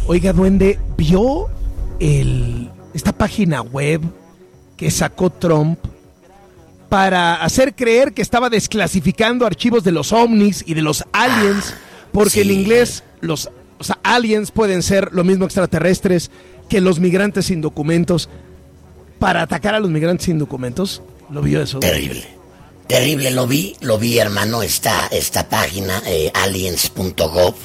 Oiga, duende, ¿vio esta página web que sacó Trump para hacer creer que estaba desclasificando archivos de los ovnis y de los aliens? Porque sí. En inglés los aliens pueden ser lo mismo extraterrestres que los migrantes sin documentos. Para atacar a los migrantes sin documentos, ¿lo vio eso? Terrible, lo vi, hermano, esta página, aliens.gov,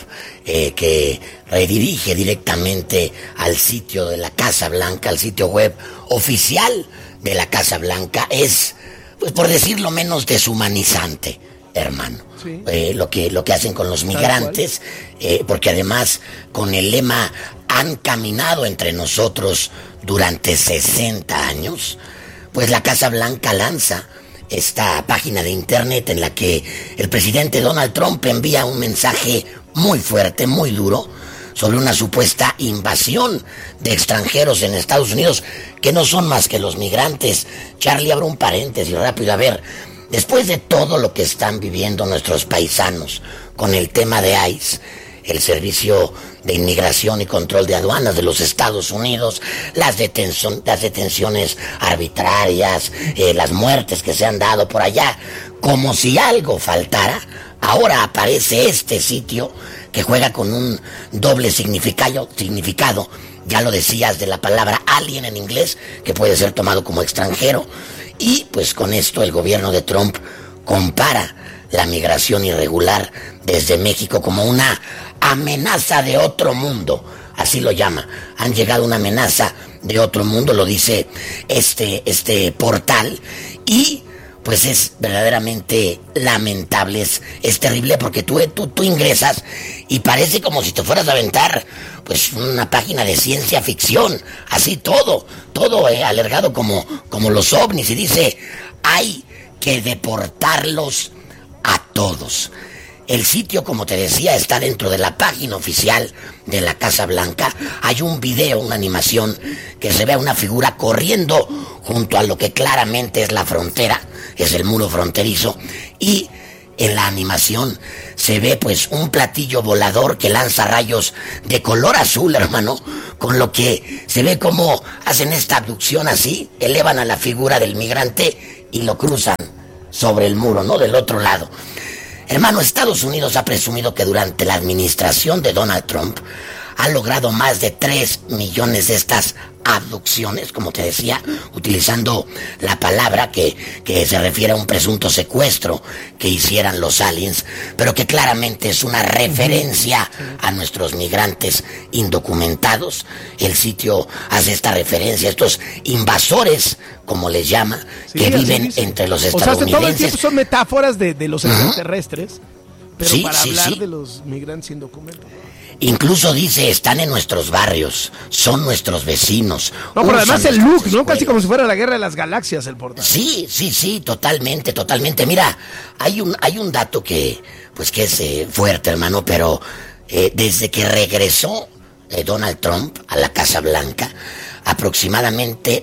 que redirige directamente al sitio de la Casa Blanca, al sitio web oficial de la Casa Blanca. Es, pues por decirlo menos, deshumanizante, hermano. Sí. Lo que hacen con los migrantes, porque además con el lema "han caminado entre nosotros durante 60 años", pues la Casa Blanca lanza esta página de internet en la que el presidente Donald Trump envía un mensaje muy fuerte, muy duro, sobre una supuesta invasión de extranjeros en Estados Unidos, que no son más que los migrantes. Charlie, abro un paréntesis rápido. A ver, después de todo lo que están viviendo nuestros paisanos con el tema de ICE, el Servicio de Inmigración y Control de Aduanas de los Estados Unidos, las detenciones arbitrarias, las muertes que se han dado por allá, como si algo faltara, ahora aparece este sitio que juega con un doble significado, ya lo decías, de la palabra alien en inglés, que puede ser tomado como extranjero, y pues con esto el gobierno de Trump compara la migración irregular desde México como una amenaza de otro mundo, así lo llama. Han llegado una amenaza de otro mundo, lo dice este portal, y pues es verdaderamente lamentable, es terrible, porque tú ingresas y parece como si te fueras a aventar pues una página de ciencia ficción, así todo alargado como los ovnis, y dice: hay que deportarlos a todos. El sitio, como te decía, está dentro de la página oficial de la Casa Blanca. Hay un video, una animación, que se ve a una figura corriendo junto a lo que claramente es la frontera, es el muro fronterizo, y en la animación se ve pues un platillo volador que lanza rayos de color azul, hermano, con lo que se ve como hacen esta abducción así, elevan a la figura del migrante y lo cruzan sobre el muro, ¿no?, del otro lado. Hermano, Estados Unidos ha presumido que durante la administración de Donald Trump ha logrado más de 3 millones de estas abducciones, como te decía, utilizando la palabra que se refiere a un presunto secuestro que hicieran los aliens, pero que claramente es una referencia a nuestros migrantes indocumentados. El sitio hace esta referencia a estos invasores, como les llama, que viven entre los estadounidenses. O sea, todo el tiempo son metáforas de los extraterrestres, pero para hablar de los migrantes indocumentados. Incluso dice: están en nuestros barrios, son nuestros vecinos. No, pero además el look, ¿no? Casi como si fuera la guerra de las galaxias el portal. Sí, totalmente. Mira, hay un dato que es fuerte, hermano, pero desde que regresó Donald Trump a la Casa Blanca, aproximadamente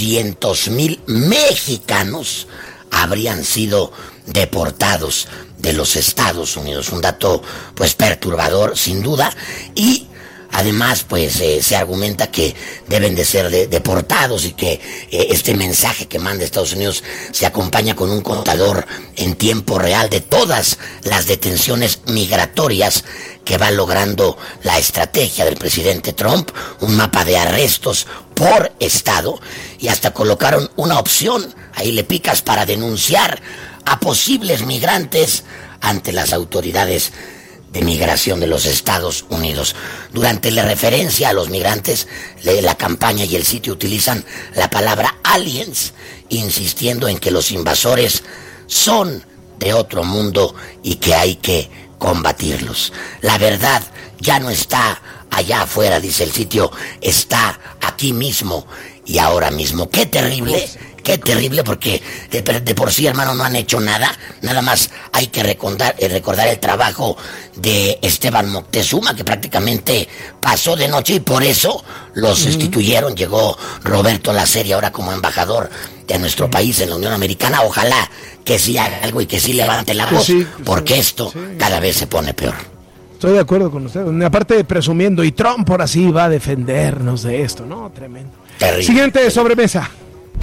200,000 mexicanos habrían sido deportados de los Estados Unidos. Un dato pues perturbador, sin duda, y además pues se argumenta que deben de ser deportados, y que este mensaje que manda Estados Unidos se acompaña con un contador en tiempo real de todas las detenciones migratorias que va logrando la estrategia del presidente Trump, un mapa de arrestos por estado, y hasta colocaron una opción, ahí le picas, para denunciar a posibles migrantes ante las autoridades de migración de los Estados Unidos. Durante la referencia a los migrantes, la campaña y el sitio utilizan la palabra aliens, insistiendo en que los invasores son de otro mundo y que hay que combatirlos. La verdad ya no está allá afuera, dice el sitio, está aquí mismo y ahora mismo. ¡Qué terrible! Qué terrible, porque de por sí, hermano, no han hecho nada más hay que recordar el trabajo de Esteban Moctezuma, que prácticamente pasó de noche, y por eso lo sustituyeron. Llegó Roberto Lacerda ahora como embajador de nuestro país en la Unión Americana. Ojalá que sí haga algo y que sí levante la voz, porque esto cada vez se pone peor. Estoy de acuerdo con usted. Aparte presumiendo, y Trump por así va a defendernos de esto, ¿no? Tremendo. Terrible. Siguiente sobremesa.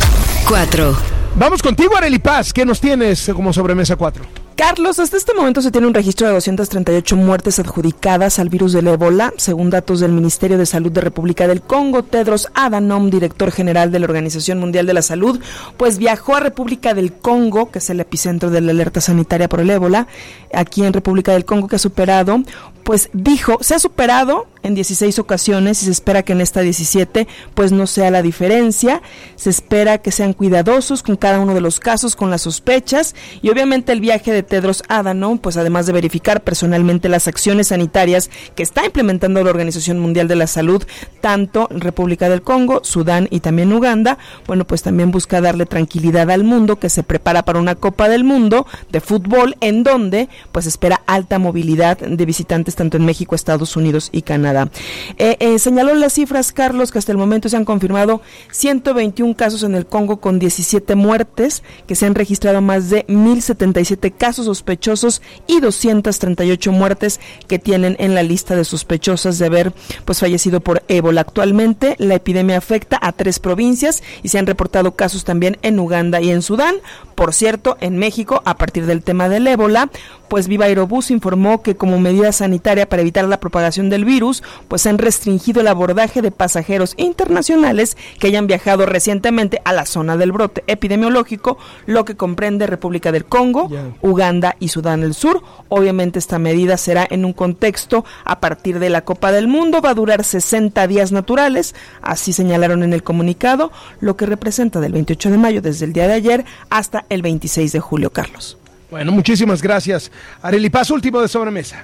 4. Vamos contigo, Arely Paz. ¿Qué nos tienes como sobremesa 4? Carlos, hasta este momento se tiene un registro de 238 muertes adjudicadas al virus del ébola, según datos del Ministerio de Salud de República del Congo. Tedros Adhanom, director general de la Organización Mundial de la Salud, pues viajó a República del Congo, que es el epicentro de la alerta sanitaria por el ébola, aquí en República del Congo, que ha superado, pues dijo, se ha superado en 16 ocasiones y se espera que en esta 17 pues no sea la diferencia. Se espera que sean cuidadosos con cada uno de los casos, con las sospechas, y obviamente el viaje de Tedros Adhanom, pues además de verificar personalmente las acciones sanitarias que está implementando la Organización Mundial de la Salud, tanto en República del Congo, Sudán y también Uganda, bueno, pues también busca darle tranquilidad al mundo, que se prepara para una Copa del Mundo de fútbol, en donde pues espera alta movilidad de visitantes tanto en México, Estados Unidos y Canadá. Señaló las cifras, Carlos, que hasta el momento se han confirmado 121 casos en el Congo con 17 muertes, que se han registrado más de 1,077 casos sospechosos y 238 muertes que tienen en la lista de sospechosas de haber pues fallecido por ébola. Actualmente la epidemia afecta a 3 provincias y se han reportado casos también en Uganda y en Sudán. Por cierto, en México, a partir del tema del ébola, pues Viva Aerobús informó que como medida sanitaria para evitar la propagación del virus, pues han restringido el abordaje de pasajeros internacionales que hayan viajado recientemente a la zona del brote epidemiológico, lo que comprende República del Congo, Uganda y Sudán del Sur. Obviamente esta medida será en un contexto a partir de la Copa del Mundo, va a durar 60 días naturales, así señalaron en el comunicado, lo que representa del 28 de mayo, desde el día de ayer, hasta el 26 de julio, Carlos. Bueno, muchísimas gracias. Arely Paz, último de sobremesa.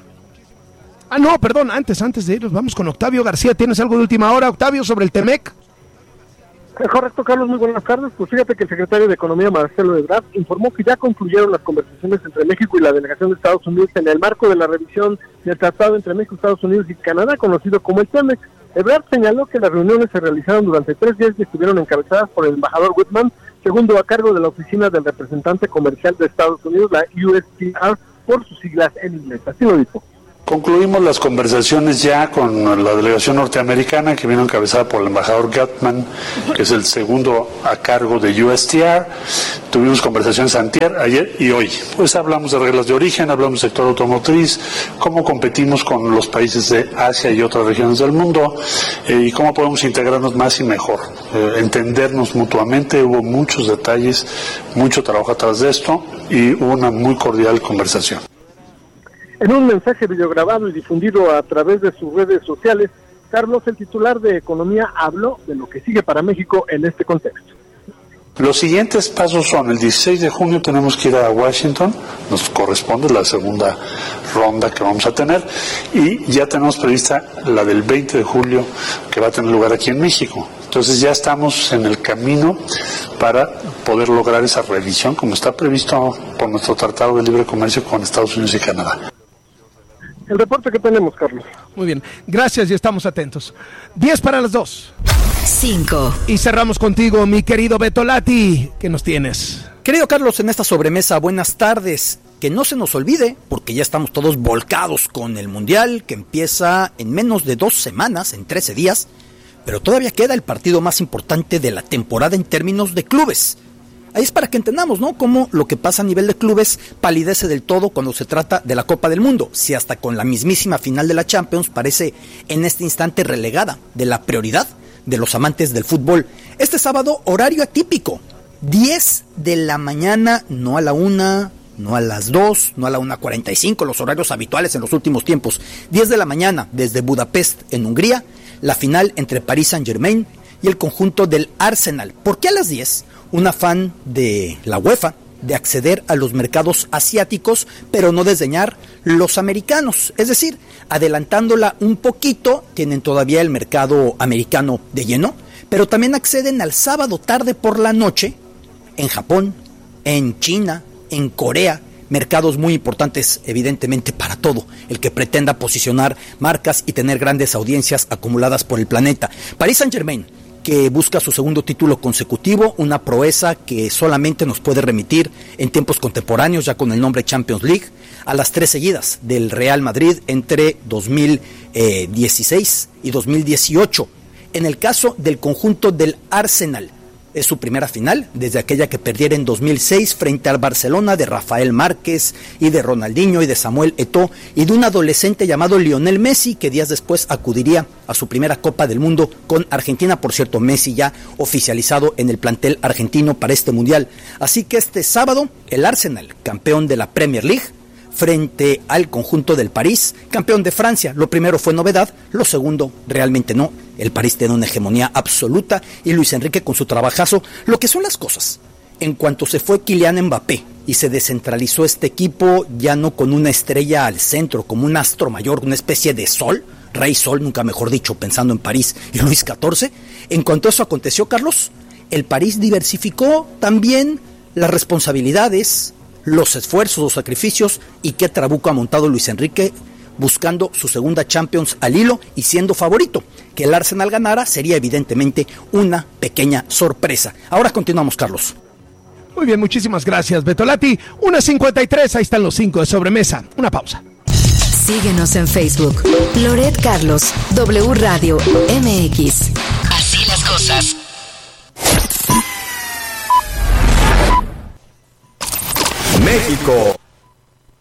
No, perdón, antes de irnos, vamos con Octavio García. ¿Tienes algo de última hora, Octavio, sobre el TEMEC? Correcto, Carlos, muy buenas tardes. Pues fíjate que el secretario de Economía, Marcelo Ebrard, informó que ya concluyeron las conversaciones entre México y la delegación de Estados Unidos en el marco de la revisión del tratado entre México, Estados Unidos y Canadá, conocido como el TEMEC. Ebrard señaló que las reuniones se realizaron durante 3 días y estuvieron encabezadas por el embajador Whitman, segundo a cargo de la oficina del representante comercial de Estados Unidos, la USTR, por sus siglas en inglés. Así lo dijo. Concluimos las conversaciones ya con la delegación norteamericana, que vino encabezada por el embajador Gutman, que es el segundo a cargo de USTR. Tuvimos conversaciones antier, ayer y hoy. Pues hablamos de reglas de origen, hablamos del sector automotriz, cómo competimos con los países de Asia y otras regiones del mundo, y cómo podemos integrarnos más y mejor, entendernos mutuamente. Hubo muchos detalles, mucho trabajo atrás de esto y hubo una muy cordial conversación. En un mensaje videograbado y difundido a través de sus redes sociales, Carlos, el titular de Economía, habló de lo que sigue para México en este contexto. Los siguientes pasos son: el 16 de junio tenemos que ir a Washington, nos corresponde la segunda ronda que vamos a tener, y ya tenemos prevista la del 20 de julio, que va a tener lugar aquí en México. Entonces ya estamos en el camino para poder lograr esa revisión, como está previsto por nuestro Tratado de Libre Comercio con Estados Unidos y Canadá. El reporte que tenemos, Carlos. Muy bien, gracias y estamos atentos. 10 para las 2. 5. Y cerramos contigo, mi querido Beto Lati. ¿Qué nos tienes? Querido Carlos, en esta sobremesa, buenas tardes. Que no se nos olvide, porque ya estamos todos volcados con el Mundial, que empieza en menos de 2 semanas, en 13 días, pero todavía queda el partido más importante de la temporada en términos de clubes. Ahí es para que entendamos, ¿no?, cómo lo que pasa a nivel de clubes palidece del todo cuando se trata de la Copa del Mundo. Si hasta con la mismísima final de la Champions parece en este instante relegada de la prioridad de los amantes del fútbol. Este sábado, horario atípico, 10 de la mañana, no a la 1, no a las 2, no a la 1:45, los horarios habituales en los últimos tiempos. 10 de la mañana, desde Budapest, en Hungría, la final entre Paris Saint-Germain y el conjunto del Arsenal. ¿Por qué a las 10? Un afán de la UEFA de acceder a los mercados asiáticos, pero no desdeñar los americanos. Es decir, adelantándola un poquito, tienen todavía el mercado americano de lleno, pero también acceden al sábado tarde por la noche en Japón, en China, en Corea, mercados muy importantes evidentemente para todo el que pretenda posicionar marcas y tener grandes audiencias acumuladas por el planeta. Paris Saint-Germain, que busca su segundo título consecutivo, una proeza que solamente nos puede remitir en tiempos contemporáneos, ya con el nombre Champions League, a las 3 seguidas del Real Madrid entre 2016 y 2018. En el caso del conjunto del Arsenal, es su primera final desde aquella que perdiera en 2006 frente al Barcelona de Rafael Márquez y de Ronaldinho y de Samuel Eto'o y de un adolescente llamado Lionel Messi, que días después acudiría a su primera Copa del Mundo con Argentina. Por cierto, Messi ya oficializado en el plantel argentino para este mundial. Así que este sábado el Arsenal, campeón de la Premier League, frente al conjunto del París, campeón de Francia. Lo primero fue novedad, lo segundo realmente no. El París tiene una hegemonía absoluta y Luis Enrique con su trabajazo. Lo que son las cosas, en cuanto se fue Kylian Mbappé y se descentralizó este equipo, ya no con una estrella al centro, como un astro mayor, una especie de sol, Rey Sol, nunca mejor dicho, pensando en París y Luis XIV. En cuanto eso aconteció, Carlos, el París diversificó también las responsabilidades, los esfuerzos, los sacrificios, y qué trabuco ha montado Luis Enrique buscando su segunda Champions al hilo y siendo favorito. Que el Arsenal ganara sería evidentemente una pequeña sorpresa. Ahora continuamos, Carlos. Muy bien, muchísimas gracias, Betolati. 1:53, ahí están los 5 de sobremesa. Una pausa. Síguenos en Facebook. Loret Carlos, W Radio MX. Así las cosas. México